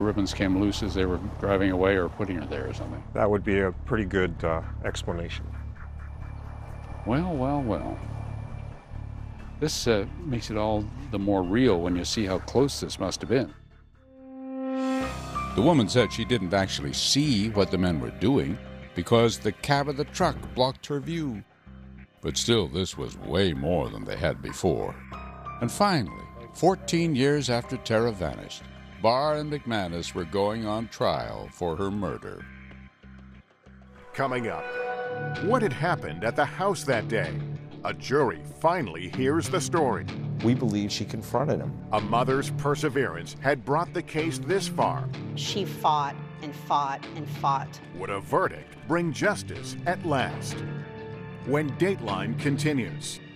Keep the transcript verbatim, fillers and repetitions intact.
Ribbons came loose as they were driving away or putting her there or something. That would be a pretty good uh, explanation. Well, well, well. This uh, makes it all the more real when you see how close this must have been. The woman said she didn't actually see what the men were doing because the cab of the truck blocked her view. But still, this was way more than they had before. And finally, fourteen years after Tara vanished, Barr and McManus were going on trial for her murder. Coming up, what had happened at the house that day? A jury finally hears the story. We believe she confronted him. A mother's perseverance had brought the case this far. She fought and fought and fought. Would a verdict bring justice at last? When Dateline continues.